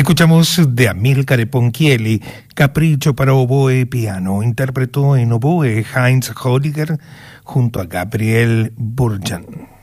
Escuchamos de Amilcare Ponchielli, Capricho para oboe y piano. Interpretó en oboe Heinz Holliger junto a Gabriel Burjan.